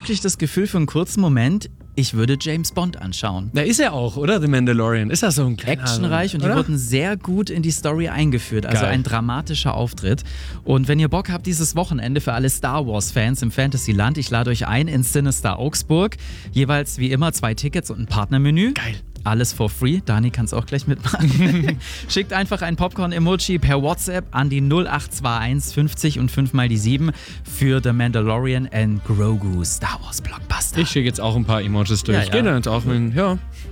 wirklich das Gefühl für einen kurzen Moment, ich würde James Bond anschauen. Da ist er auch, oder? The Mandalorian. Ist das so ein kleiner... Actionreich und die oder? wurden sehr gut in die Story eingeführt. Also Geil. ein dramatischer Auftritt. Und wenn ihr Bock habt, dieses Wochenende für alle Star Wars-Fans im Fantasyland, ich lade euch ein ins Sinister Augsburg. Jeweils wie immer 2 Tickets und ein Partnermenü. Geil. Alles for free. Dani kann es auch gleich mitmachen. Schickt einfach ein Popcorn-Emoji per WhatsApp an die 0821 50 und 5 mal die 7 für The Mandalorian and Grogu Star Wars Blockbuster. Ich schicke jetzt auch ein paar Emojis durch. Ja, ja. Geht dann jetzt auch mit, ja.